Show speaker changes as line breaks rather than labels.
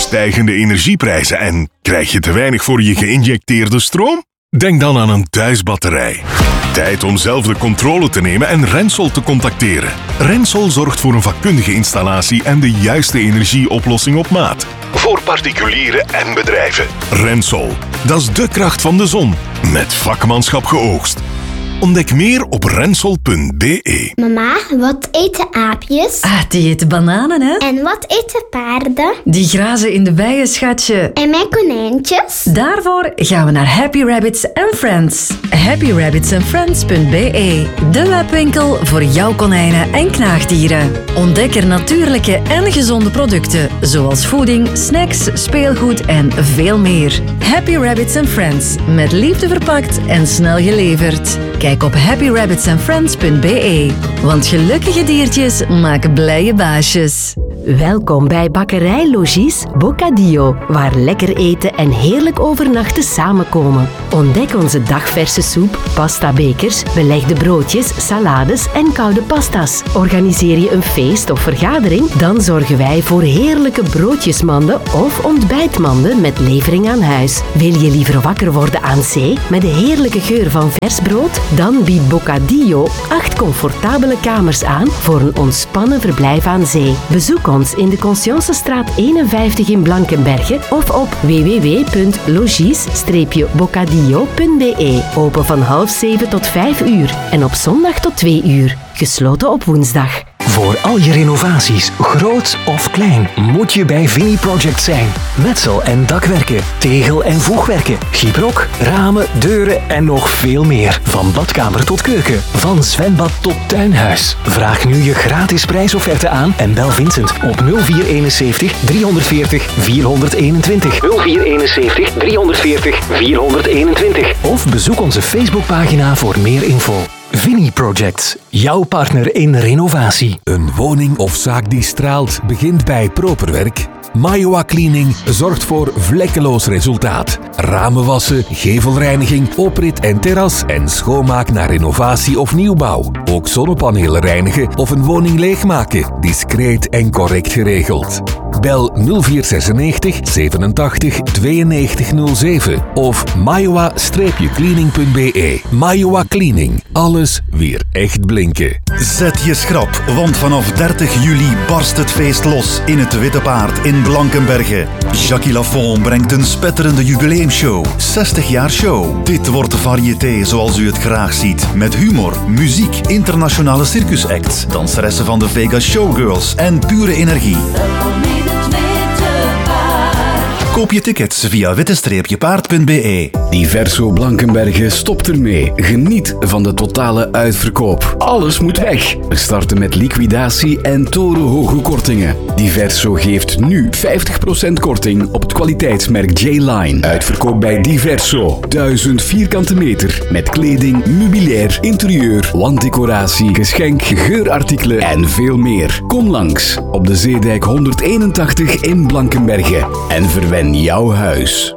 Stijgende energieprijzen en krijg je te weinig voor je geïnjecteerde stroom? Denk dan aan een thuisbatterij. Tijd om zelf de controle te nemen en Rensol te contacteren. Rensol zorgt voor een vakkundige installatie en de juiste energieoplossing op maat. Voor particulieren en bedrijven. Rensol, dat is de kracht van de zon. Met vakmanschap geoogst. Ontdek meer op rensol.be.
Mama, wat eten aapjes?
Die eten bananen, hè?
En wat eten paarden?
Die grazen in de bijen, schatje.
En mijn konijntjes?
Daarvoor gaan we naar Happy Rabbits and Friends. happyrabbitsandfriends.be. De webwinkel voor jouw konijnen en knaagdieren. Ontdek er natuurlijke en gezonde producten, zoals voeding, snacks, speelgoed en veel meer. Happy Rabbits and Friends, met liefde verpakt en snel geleverd. Kijk op happyrabbitsandfriends.be, want gelukkige diertjes maken blije baasjes.
Welkom bij Bakkerij Logis Bocadillo, waar lekker eten en heerlijk overnachten samenkomen. Ontdek onze dagverse soep, pastabekers, belegde broodjes, salades en koude pasta's. Organiseer je een feest of vergadering? Dan zorgen wij voor heerlijke broodjesmanden of ontbijtmanden met levering aan huis. Wil je liever wakker worden aan zee met de heerlijke geur van vers brood? Dan biedt Bocadillo 8 comfortabele kamers aan voor een ontspannen verblijf aan zee. Bezoek ons in de Consciencestraat 51 in Blankenberge of op www.logis-bocadillo.be. Open van 6:30 tot 5 uur en op zondag tot 2 uur. Gesloten op woensdag.
Voor al je renovaties, groot of klein, moet je bij Vini Project zijn. Metsel- en dakwerken, tegel- en voegwerken, gyprock, ramen, deuren en nog veel meer. Van badkamer tot keuken, van zwembad tot tuinhuis. Vraag nu je gratis prijsofferte aan en bel Vincent op 0471 340 421. 0471 340 421. Of bezoek onze Facebookpagina voor meer info. Vini Projects, jouw partner in renovatie.
Een woning of zaak die straalt begint bij properwerk. Maiwa Cleaning zorgt voor vlekkeloos resultaat. Ramen wassen, gevelreiniging, oprit en terras en schoonmaak na renovatie of nieuwbouw. Ook zonnepanelen reinigen of een woning leegmaken. Discreet en correct geregeld. Bel 0496 87 9207 of maiwa-cleaning.be. Maiwa Cleaning. Alles weer echt blinken.
Zet je schrap, want vanaf 30 juli barst het feest los in het Witte Paard in Blankenberge. Jackie Lafont brengt een spetterende jubileumshow. 60 jaar show. Dit wordt de variété zoals u het graag ziet. Met humor, muziek, internationale circusacts, danseressen van de Vegas Showgirls en pure energie. Koop je tickets via witte-paard.be.
Diverso Blankenberge stopt ermee. Geniet van de totale uitverkoop. Alles moet weg. We starten met liquidatie en torenhoge kortingen. Diverso geeft nu 50% korting op het kwaliteitsmerk J-Line. Uitverkoop bij Diverso. 1000 vierkante meter met kleding, meubilair, interieur, wanddecoratie, geschenk, geurartikelen en veel meer. Kom langs op de Zeedijk 181 in Blankenberge en verwen jouw huis.